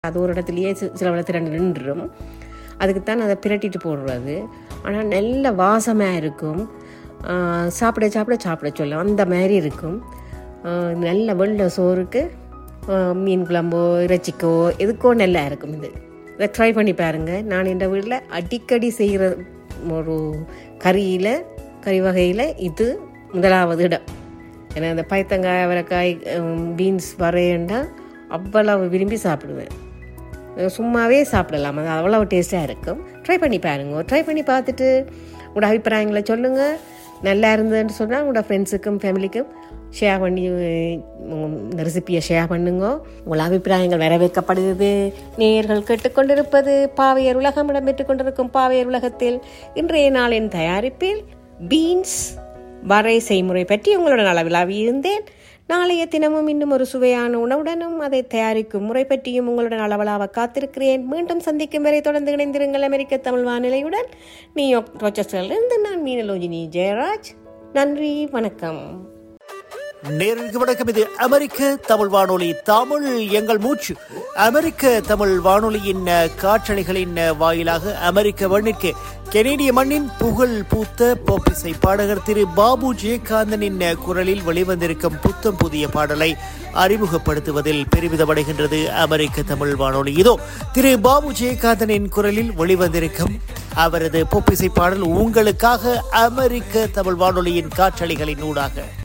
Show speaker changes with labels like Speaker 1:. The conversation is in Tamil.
Speaker 1: அது ஒரு இடத்துலையே சில இடத்துல நின்றுடும். அதுக்குத்தான் அதை பிரட்டிட்டு போடுறது. ஆனால் நல்ல வாசமாக இருக்கும். சாப்பிட சாப்பிட சாப்பிட சொல்ல அந்த மாதிரி இருக்கும். நல்ல வெள்ளை சோறுக்கு மீன் குழம்போ இறைச்சிக்கோ எதுக்கோ நல்லா இருக்கும். இதை ட்ரை பண்ணி பாருங்கள். நான் இந்த வீட்டில் அடிக்கடி செய்கிற ஒரு கறி வகையில் இது முதலாவது இடம். ஏன்னா இந்த பைத்தங்காய் அவரைக்காய் பீன்ஸ் வரையண்டா அவ்வளவு விரும்பி சாப்பிடுவேன். சும்மாவே சாப்பிடலாம். அது அவ்வளோ டேஸ்ட்டாக இருக்கும். ட்ரை பண்ணி பாருங்க. ட்ரை பண்ணி பார்த்துட்டு உங்களோட அபிப்பிராயங்களை சொல்லுங்கள். நல்லா இருந்ததுன்னு சொன்னால் உங்களோட ஃப்ரெண்ட்ஸுக்கும் ஃபேமிலிக்கும் ஷேர் பண்ணி இந்த ரெசிப்பியை ஷேர் பண்ணுங்க. உங்கள் அபிப்பிராயங்கள் வரவேற்கப்படுகிறது. நேயர்கள் கேட்டுக்கொண்டிருப்பது பாவையர் உலகம். இடம்பெற்றுக் கொண்டிருக்கும் பாவையர் உலகத்தில் இன்றைய நாளின் தயாரிப்பில் பீன்ஸ் வரை செய்முறை பற்றி உங்களுடன் அளவிலாவி இருந்தேன். நாளைய தினமும் இன்னும் ஒரு சுவையான உணவுடனும் அதை தயாரிக்கும் முறை பற்றியும் உங்களுடன் அளவலாக காத்திருக்கிறேன். மீண்டும் சந்திக்கும் வரை தொடர்ந்து இணைந்திருங்கள் அமெரிக்க தமிழ் வானிலையுடன். நியூயார்க் ரோச்செஸ்டரிலிருந்து நான் மீனலோஜினி ஜெயராஜ். நன்றி, வணக்கம்.
Speaker 2: நேருக்கு வணக்கம். இது அமெரிக்க தமிழ் வானொலி, தமிழ் எங்கள் மூச்சு. அமெரிக்க தமிழ் வானொலியின் காற்றலைகளின் வாயிலாக அமெரிக்க மண்ணிற்கு கெனேடிய மண்ணின் புகழ் பூத்த போப்பிசை பாடகர் திரு பாபு ஜெயகாந்தனின் குரலில் வெளிவந்திருக்கும் புத்தம் புதிய பாடலை அறிமுகப்படுத்துவதில் பெருமிதமடைகின்றது அமெரிக்க தமிழ் வானொலி. இதோ திரு பாபு ஜெயகாந்தனின் குரலில் வெளிவந்திருக்கும் அவரது போப்பிசை பாடல் உங்களுக்காக அமெரிக்க தமிழ் வானொலியின் காற்றலைகளின் ஊடாக.